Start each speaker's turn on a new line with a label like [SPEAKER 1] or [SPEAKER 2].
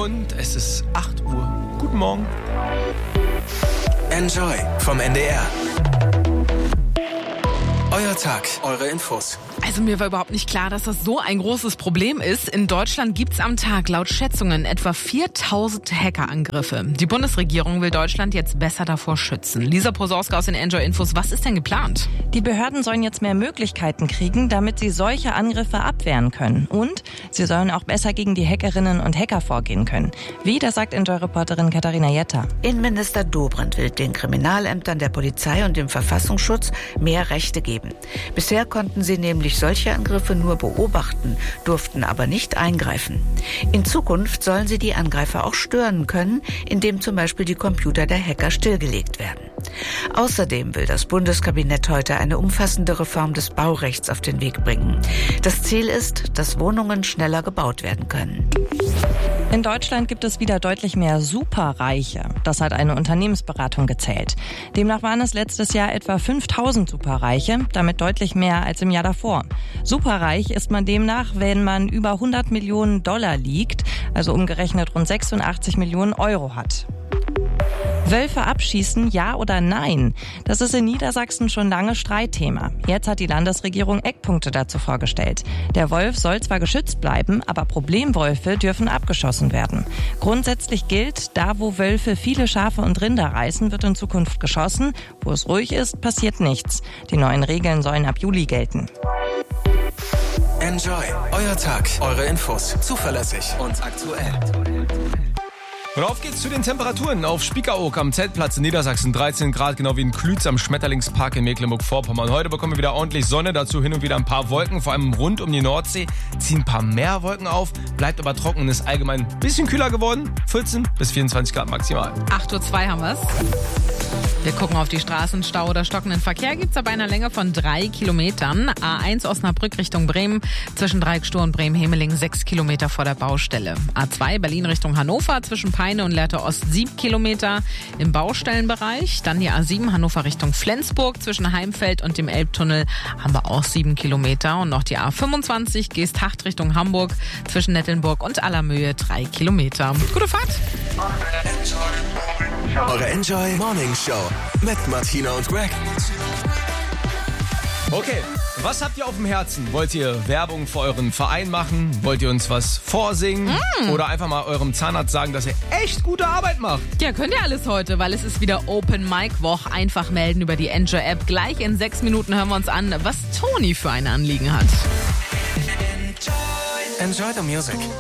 [SPEAKER 1] Und es ist 8 Uhr. Guten Morgen.
[SPEAKER 2] Enjoy vom NDR. Euer Tag, eure Infos.
[SPEAKER 3] Also mir war überhaupt nicht klar, dass das so ein großes Problem ist. In Deutschland gibt's am Tag laut Schätzungen etwa 4000 Hackerangriffe. Die Bundesregierung will Deutschland jetzt besser davor schützen. Lisa Posauska aus den Enjoy Infos, was ist denn geplant?
[SPEAKER 4] Die Behörden sollen jetzt mehr Möglichkeiten kriegen, damit sie solche Angriffe abwehren können. Und sie sollen auch besser gegen die Hackerinnen und Hacker vorgehen können. Wie, das sagt Enjoy-Reporterin Katharina Jetta.
[SPEAKER 5] Innenminister Dobrindt will den Kriminalämtern, der Polizei und dem Verfassungsschutz mehr Rechte geben. Bisher konnten sie nämlich solche Angriffe nur beobachten, durften aber nicht eingreifen. In Zukunft sollen sie die Angreifer auch stören können, indem zum Beispiel die Computer der Hacker stillgelegt werden. Außerdem will das Bundeskabinett heute eine umfassende Reform des Baurechts auf den Weg bringen. Das Ziel ist, dass Wohnungen schneller gebaut werden können.
[SPEAKER 4] In Deutschland gibt es wieder deutlich mehr Superreiche. Das hat eine Unternehmensberatung gezählt. Demnach waren es letztes Jahr etwa 5000 Superreiche, damit deutlich mehr als im Jahr davor. Superreich ist man demnach, wenn man über 100 Millionen Dollar liegt, also umgerechnet rund 86 Millionen Euro hat. Wölfe abschießen, ja oder nein? Das ist in Niedersachsen schon lange Streitthema. Jetzt hat die Landesregierung Eckpunkte dazu vorgestellt. Der Wolf soll zwar geschützt bleiben, aber Problemwölfe dürfen abgeschossen werden. Grundsätzlich gilt, da wo Wölfe viele Schafe und Rinder reißen, wird in Zukunft geschossen. Wo es ruhig ist, passiert nichts. Die neuen Regeln sollen ab Juli gelten.
[SPEAKER 2] Enjoy, euer Tag, eure Infos. Zuverlässig und aktuell.
[SPEAKER 1] Und auf geht's zu den Temperaturen. Auf Spiekeroog am Zeltplatz in Niedersachsen 13 Grad, genau wie in Klütz am Schmetterlingspark in Mecklenburg-Vorpommern. Heute bekommen wir wieder ordentlich Sonne, dazu hin und wieder ein paar Wolken, vor allem rund um die Nordsee. Ziehen ein paar mehr Wolken auf, bleibt aber trocken und ist allgemein ein bisschen kühler geworden. 14 bis 24 Grad maximal.
[SPEAKER 3] 8:02 Uhr haben wir's. Wir gucken auf die Straßen. Stau oder stockenden Verkehr gibt's ab einer Länge von 3 Kilometern. A1 Osnabrück Richtung Bremen, zwischen Dreieckstohr und Bremen-Hemeling 6 Kilometer vor der Baustelle. A2 Berlin Richtung Hannover, zwischen Peine und Lehrte Ost 7 Kilometer im Baustellenbereich. Dann die A7 Hannover Richtung Flensburg, zwischen Heimfeld und dem Elbtunnel haben wir auch 7 Kilometer. Und noch die A25 Geesthacht Richtung Hamburg, zwischen Nettelnburg und Allermöhe 3 Kilometer. Gute Fahrt!
[SPEAKER 2] Eure Enjoy Morning Show mit Martina und Greg.
[SPEAKER 1] Okay, was habt ihr auf dem Herzen? Wollt ihr Werbung für euren Verein machen? Wollt ihr uns was vorsingen? Oder einfach mal eurem Zahnarzt sagen, dass ihr echt gute Arbeit macht?
[SPEAKER 3] Ja, könnt ihr alles heute, weil es ist wieder Open Mic Woche. Einfach melden über die Enjoy App. Gleich in 6 Minuten hören wir uns an, was Toni für ein Anliegen hat.
[SPEAKER 2] Enjoy the music.